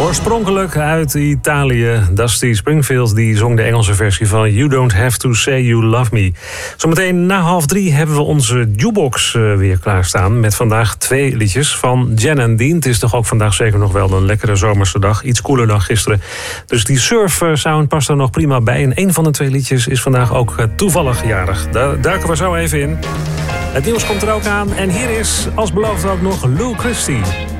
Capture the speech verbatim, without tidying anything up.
Oorspronkelijk uit Italië. Dusty Springfield die zong de Engelse versie van You Don't Have To Say You Love Me. Zometeen na half drie hebben we onze jukebox uh, weer klaarstaan. Met vandaag twee liedjes van Jan en Dean. Het is toch ook vandaag zeker nog wel een lekkere zomerse dag. Iets koeler dan gisteren. Dus die surf sound past er nog prima bij. En een van de twee liedjes is vandaag ook uh, toevallig jarig. Daar duiken we zo even in. Het nieuws komt er ook aan. En hier is als beloofd ook nog Lou Christie.